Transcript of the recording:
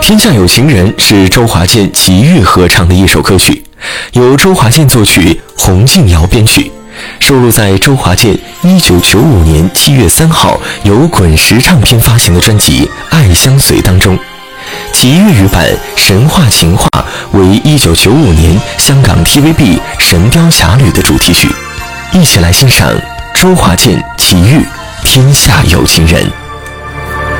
天下有情人是周华健、齐豫合唱的一首歌曲，由周华健作曲，洪敬尧编曲，收录在周华健1995年7月3号由滚石唱片发行的专辑《爱相随》当中。其粤语版《神话情话》为1995年香港 TVB《神雕侠侣》的主题曲。一起来欣赏周华健、齐豫《天下有情人》。